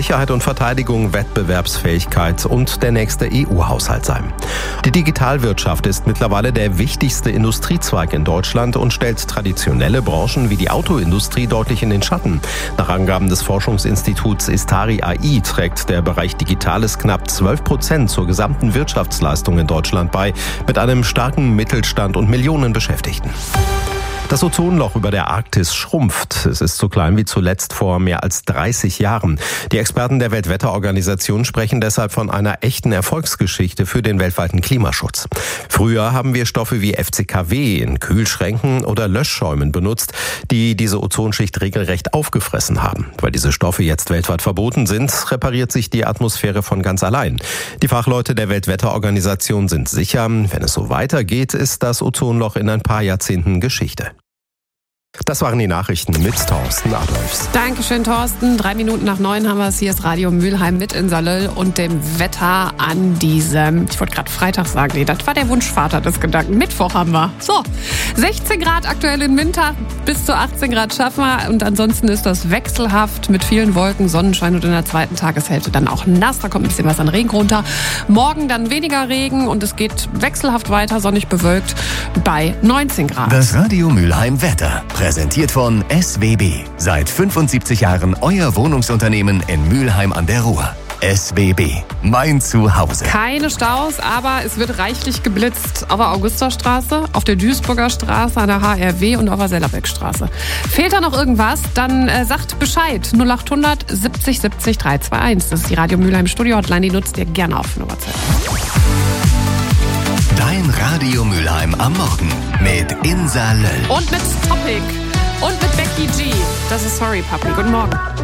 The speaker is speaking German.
Sicherheit und Verteidigung, Wettbewerbsfähigkeit und der nächste EU-Haushalt sein. Die Digitalwirtschaft ist mittlerweile der wichtigste Industriezweig in Deutschland und stellt traditionelle Branchen wie die Autoindustrie deutlich in den Schatten. Nach Angaben des Forschungsinstituts Istari AI trägt der Bereich Digitales knapp 12% zur gesamten Wirtschaftsleistung in Deutschland bei, mit einem starken Mittelstand und Millionen Beschäftigten. Das Ozonloch über der Arktis schrumpft. Es ist so klein wie zuletzt vor mehr als 30 Jahren. Die Experten der Weltwetterorganisation sprechen deshalb von einer echten Erfolgsgeschichte für den weltweiten Klimaschutz. Früher haben wir Stoffe wie FCKW in Kühlschränken oder Löschschäumen benutzt, die diese Ozonschicht regelrecht aufgefressen haben. Weil diese Stoffe jetzt weltweit verboten sind, repariert sich die Atmosphäre von ganz allein. Die Fachleute der Weltwetterorganisation sind sicher, wenn es so weitergeht, ist das Ozonloch in ein paar Jahrzehnten Geschichte. Das waren die Nachrichten mit Thorsten Adolfs. Dankeschön, Thorsten. 8:03 haben wir es. Hier ist Radio Mülheim mit Insalil und dem Wetter an diesem, ich wollte gerade Freitag sagen, nee, das war der Wunschvater des Gedanken. Mittwoch haben wir. So, 16 Grad aktuell in Winter, bis zu 18 Grad schaffen wir. Und ansonsten ist das wechselhaft mit vielen Wolken, Sonnenschein und in der zweiten Tageshälfte dann auch nass. Da kommt ein bisschen was an Regen runter. Morgen dann weniger Regen und es geht wechselhaft weiter, sonnig bewölkt bei 19 Grad. Das Radio Mülheim Wetter. Präsentiert von SWB. Seit 75 Jahren euer Wohnungsunternehmen in Mülheim an der Ruhr. SWB. Mein Zuhause. Keine Staus, aber es wird reichlich geblitzt auf der Augusterstraße, auf der Duisburger Straße, an der HRW und auf der Sellerbeckstraße. Fehlt da noch irgendwas? Dann sagt Bescheid. 0800 70 70 321. Das ist die Radio Mülheim Studio Hotline. Die nutzt ihr gerne auf Nummerzeit. Dein Radio Mülheim am Morgen mit Insalil. Und mit Topic. Und mit Becky G. Das ist Sorry Papi. Guten Morgen.